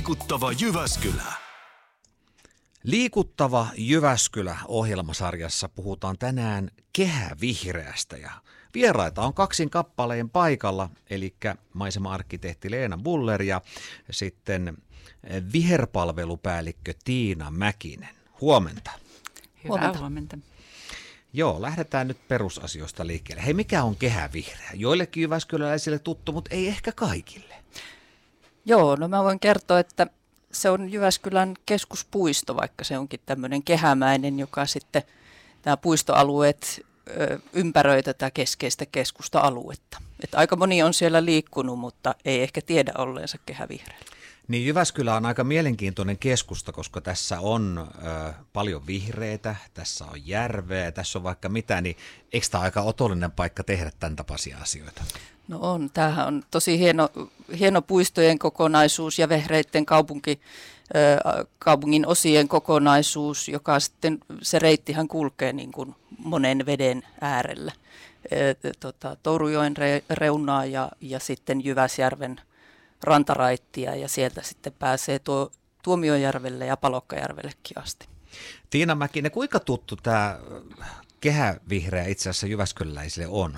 Liikuttava Jyväskylä. Liikuttava Jyväskylä -ohjelmasarjassa puhutaan tänään kehävihreästä ja vieraita on kaksin kappaleen paikalla, eli maisema-arkkitehti Leena Buller ja sitten viherpalvelupäällikkö Tiina Mäkinen. Huomenta. Hyvää huomenta. Joo, lähdetään nyt perusasioista liikkeelle. Hei, mikä on kehävihreä? Joillekin jyväskyläläisille tuttu, mutta ei ehkä kaikille. Joo, no mä voin kertoa, että se on Jyväskylän keskuspuisto, vaikka se onkin tämmöinen kehämäinen, joka sitten nämä puistoalueet ympäröi tätä keskeistä keskusta-aluetta. Että aika moni on siellä liikkunut, mutta ei ehkä tiedä olleensa kehävihreä. Niin, Jyväskylä on aika mielenkiintoinen keskusta, koska tässä on paljon vihreitä, tässä on järveä, tässä on vaikka mitä, niin eikö tämä aika otollinen paikka tehdä tämän tapaisia asioita? No on, tämähän on tosi hieno puistojen kokonaisuus ja vehreitten kaupungin osien kokonaisuus, joka sitten, se reittihän kulkee niin kuin monen veden äärellä. Tourujoen reunaa ja sitten Jyväsjärven rantaraittia ja sieltä sitten pääsee Tuomiojärvelle ja Palokkajärvellekin asti. Tiina Mäkinen, kuinka tuttu tämä kehävihreä itse asiassa jyväskyläläisille on?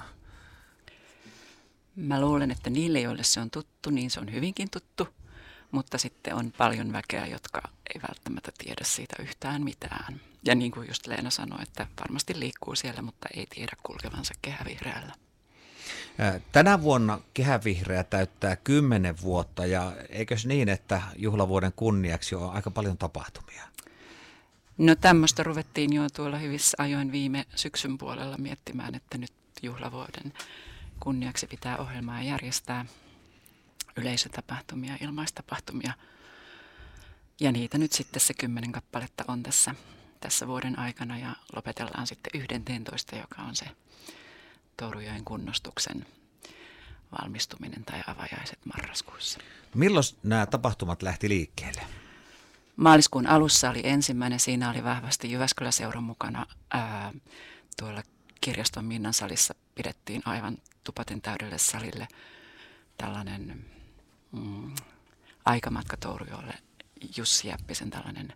Mä luulen, että niille, joille se on tuttu, niin se on hyvinkin tuttu, mutta sitten on paljon väkeä, jotka ei välttämättä tiedä siitä yhtään mitään. Ja niin kuin just Leena sanoi, että varmasti liikkuu siellä, mutta ei tiedä kulkevansa kehävihreällä. Tänä vuonna kehävihreä täyttää 10 vuotta ja eikös niin, että juhlavuoden kunniaksi on aika paljon tapahtumia? No tämmöistä ruvettiin jo tuolla hyvissä ajoin viime syksyn puolella miettimään, että nyt juhlavuoden kunniaksi pitää ohjelmaa järjestää, yleisötapahtumia, ilmaistapahtumia. Ja niitä nyt sitten se 10 kappaletta on tässä vuoden aikana ja lopetellaan sitten 11, joka on se Tourujoen kunnostuksen valmistuminen tai avajaiset marraskuussa. Milloin nämä tapahtumat lähti liikkeelle? Maaliskuun alussa oli ensimmäinen. Siinä oli vahvasti Jyväskylä-seuran mukana. Tuolla kirjaston Minnan salissa pidettiin aivan tupaten täydelle salille tällainen aikamatka Tourujoelle. Jussi Jäppisen tällainen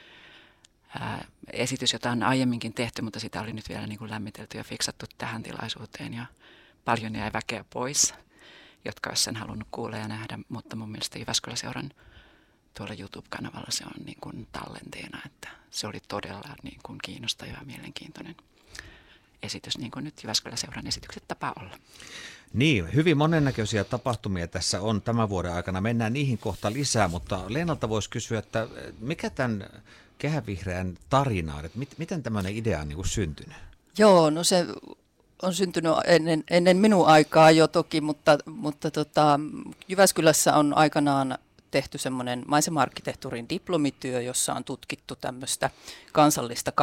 esitys, jota on aiemminkin tehty, mutta sitä oli nyt vielä niin kuin lämmitelty ja fiksattu tähän tilaisuuteen ja paljon jäi väkeä pois, jotka olisi sen halunnut kuulla ja nähdä, mutta mun mielestä Jyväskylä-seuran tuolla YouTube-kanavalla se on niin kuin tallenteena, että se oli todella niin kuin kiinnostava ja mielenkiintoinen esitys, niin kuin nyt Jyväskylä-seuran esitykset tapaa olla. Niin, hyvin monennäköisiä tapahtumia tässä on tämän vuoden aikana. Mennään niihin kohta lisää, mutta Leenalta voisi kysyä, että mikä tämän kehävihreän tarina on, että miten tämmöinen idea on niin kuin syntynyt? Joo, no se on syntynyt ennen minun aikaa jo toki, mutta Jyväskylässä on aikanaan tehty semmoinen maisema-arkkitehtuurin diplomityö, jossa on tutkittu tämmöistä kansallista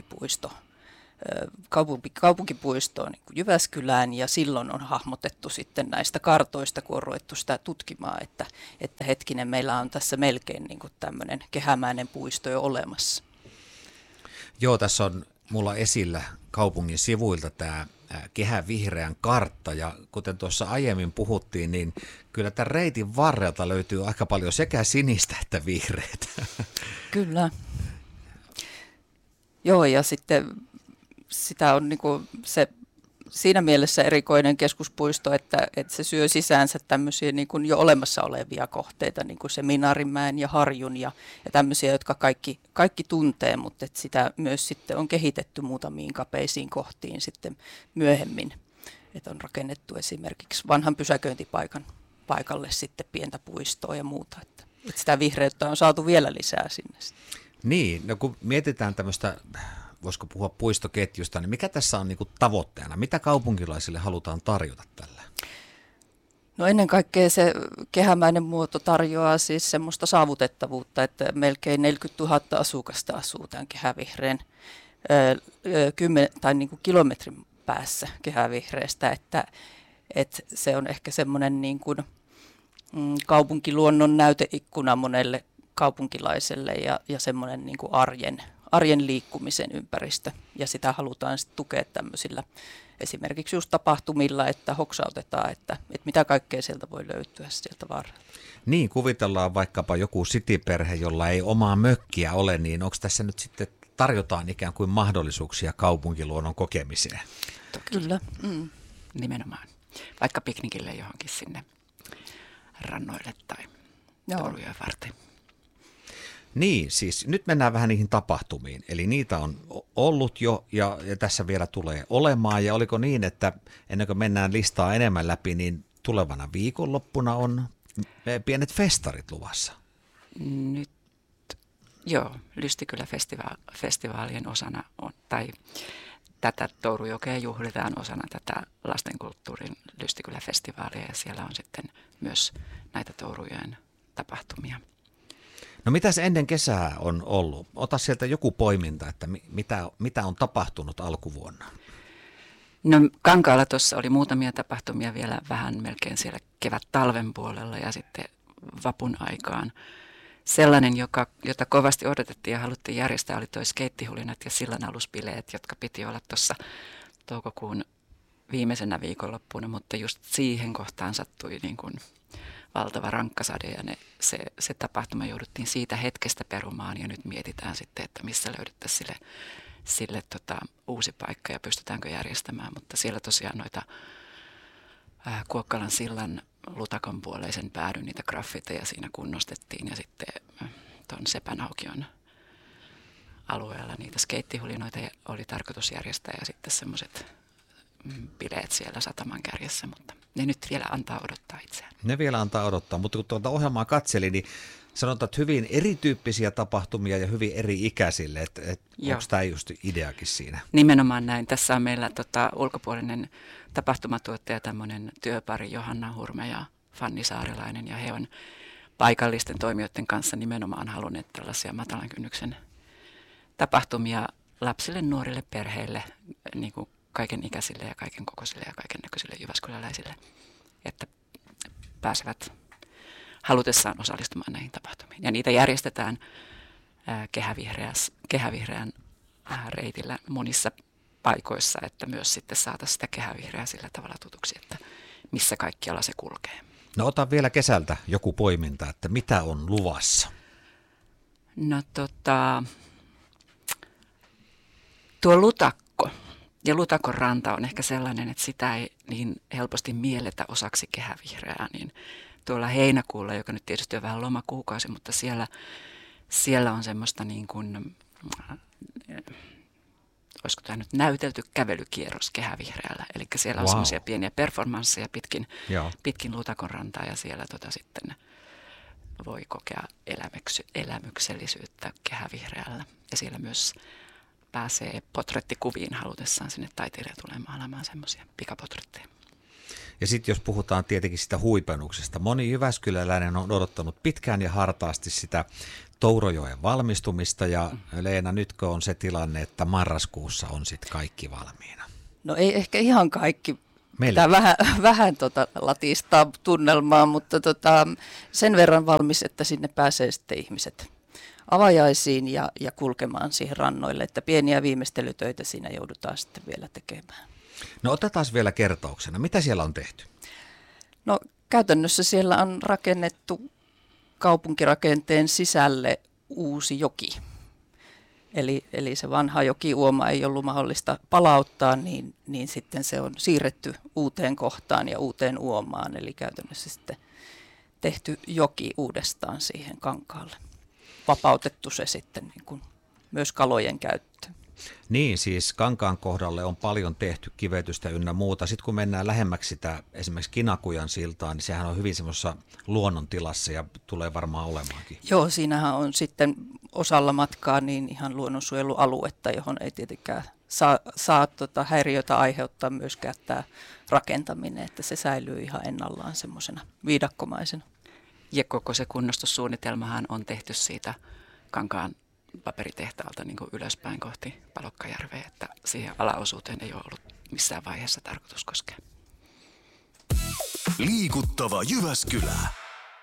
kaupunkipuistoa niin kuin Jyväskylään, ja silloin on hahmotettu sitten näistä kartoista, kun on ruvettu sitä tutkimaan, että hetkinen, meillä on tässä melkein niin kuin tämmöinen kehämäinen puisto jo olemassa. Joo, tässä on mulla esillä kaupungin sivuilta tämä kehävihreän kartta, ja kuten tuossa aiemmin puhuttiin, niin kyllä tämän reitin varrelta löytyy aika paljon sekä sinistä että vihreitä. Kyllä. Joo, ja sitten sitä on niin kuin se siinä mielessä erikoinen keskuspuisto, että se syö sisäänsä tämmöisiä niin kuin jo olemassa olevia kohteita, niin kuin Seminaarimäen ja Harjun ja tämmöisiä, jotka kaikki tuntee, mutta että sitä myös sitten on kehitetty muutamiin kapeisiin kohtiin sitten myöhemmin. Että on rakennettu esimerkiksi vanhan pysäköintipaikan paikalle sitten pientä puistoa ja muuta, että sitä vihreyttä on saatu vielä lisää sinne. Niin, no kun mietitään tämmöistä, voisiko puhua puistoketjusta, niin mikä tässä on niinku tavoitteena? Mitä kaupunkilaisille halutaan tarjota tällä? No ennen kaikkea se kehämäinen muoto tarjoaa siis semmoista saavutettavuutta, että melkein 40 000 asukasta asuu tämän kehävihreän 10 tai niin kuin kilometrin päässä kehävihreästä, että se on ehkä semmoinen niin kuin kaupunkiluonnon näyteikkuna monelle kaupunkilaiselle ja semmoinen niin kuin arjen liikkumisen ympäristö, ja sitä halutaan sitten tukea tämmöisillä esimerkiksi just tapahtumilla, että hoksautetaan, että mitä kaikkea sieltä voi löytyä sieltä varrelta. Niin, kuvitellaan vaikkapa joku cityperhe, jolla ei omaa mökkiä ole, niin onko tässä nyt sitten tarjotaan ikään kuin mahdollisuuksia kaupunkiluonnon kokemiseen? Kyllä. Nimenomaan. Vaikka piknikille johonkin sinne rannoille tai tourujen varten. Niin, siis nyt mennään vähän niihin tapahtumiin. Eli niitä on ollut jo ja tässä vielä tulee olemaan. Ja oliko niin, että ennen kuin mennään listaa enemmän läpi, niin tulevana viikonloppuna on pienet festarit luvassa? Nyt, joo, Lystikylä-festivaalien osana on, tai tätä Tourujokea juhlitaan osana tätä lastenkulttuurin Lystikylä-festivaalia ja siellä on sitten myös näitä Tourujoen tapahtumia. No mitäs ennen kesää on ollut? Ota sieltä joku poiminta, että mitä on tapahtunut alkuvuonna? No Kankaalla tuossa oli muutamia tapahtumia vielä vähän melkein siellä kevät-talven puolella ja sitten vapun aikaan. Sellainen, jota kovasti odotettiin ja haluttiin järjestää, oli toi skeittihulinat ja sillanaluspileet, jotka piti olla tuossa toukokuun viimeisenä viikonloppuna, mutta just siihen kohtaan sattui niin kuin valtava rankkasade ja se tapahtuma jouduttiin siitä hetkestä perumaan ja nyt mietitään sitten, että missä löydettäisiin sille uusi paikka ja pystytäänkö järjestämään, mutta siellä tosiaan noita Kuokkalan sillan Lutakon puoleisen päädyn niitä graffiteja siinä kunnostettiin ja sitten tuon Sepänaukion alueella niitä skeittihulinoita oli tarkoitus järjestää ja sitten semmoiset bileet siellä sataman kärjessä, mutta ne nyt vielä antaa odottaa itseään. Ne vielä antaa odottaa, mutta kun tuota ohjelmaa katselin, niin sanotaan, että hyvin erityyppisiä tapahtumia ja hyvin eri ikäisille, että onko tämä just ideakin siinä? Nimenomaan näin. Tässä on meillä ulkopuolinen tapahtumatuottaja, tämmöinen työpari Johanna Hurme ja Fanni Saarilainen, ja he on paikallisten toimijoiden kanssa nimenomaan halunneet tällaisia matalan kynnyksen tapahtumia lapsille, nuorille, perheille, niin kuin kaiken ikäisille ja kaiken kokoisille ja kaiken näköisille jyväskyläläisille, että pääsevät halutessaan osallistumaan näihin tapahtumiin. Ja niitä järjestetään kehävihreän reitillä monissa paikoissa, että myös sitten saataisiin sitä kehävihreää sillä tavalla tutuksi, että missä kaikkialla se kulkee. No ota vielä kesältä joku poiminta, että mitä on luvassa? No tuo Lutakko ja Lutakon ranta on ehkä sellainen, että sitä ei niin helposti mielletä osaksi kehävihreää, niin tuolla heinäkuulla, joka nyt tietysti on vähän lomakuukausi, mutta siellä on semmoista niin kuin, olisiko tämä nyt näytelty kävelykierros kehävihreällä. Eli siellä on semmoisia pieniä performansseja pitkin Lutakon rantaa ja siellä sitten voi kokea elämyksellisyyttä kehävihreällä. Ja siellä myös pääsee potrettikuviin halutessaan sinne taiteilija tulee maalaamaan semmoisia pikapotretteja. Ja sitten jos puhutaan tietenkin sitä huipennuksesta, moni jyväskyläläinen on odottanut pitkään ja hartaasti sitä Tourojoen valmistumista ja Leena, nytkö on se tilanne, että marraskuussa on sitten kaikki valmiina? No ei ehkä ihan kaikki. Pitää vähän latistaa tunnelmaa, mutta sen verran valmis, että sinne pääsee sitten ihmiset avajaisiin ja kulkemaan siihen rannoille, että pieniä viimeistelytöitä siinä joudutaan sitten vielä tekemään. No otetaan vielä kertauksena. Mitä siellä on tehty? No käytännössä siellä on rakennettu kaupunkirakenteen sisälle uusi joki. Eli se vanha jokiuoma ei ollut mahdollista palauttaa, niin sitten se on siirretty uuteen kohtaan ja uuteen uomaan. Eli käytännössä sitten tehty joki uudestaan siihen kankaalle. Vapautettu se sitten niin kuin myös kalojen käyttöön. Niin, siis kankaan kohdalle on paljon tehty kivetystä ynnä muuta. Sitten kun mennään lähemmäksi sitä esimerkiksi Kinakujan siltaa, niin sehän on hyvin semmoisessa luonnontilassa ja tulee varmaan olemaankin. Joo, siinähän on sitten osalla matkaa niin ihan luonnonsuojelualuetta, johon ei tietenkään saa häiriötä aiheuttaa myöskään tämä rakentaminen, että se säilyy ihan ennallaan semmoisena viidakkomaisena. Ja koko se kunnostussuunnitelmahan on tehty siitä kankaan paperitehtaalta niin kuin ylöspäin kohti Palokkajärveä, että siihen alaosuuteen ei ole ollut missään vaiheessa tarkoitus koskea. Liikuttava Jyväskylä.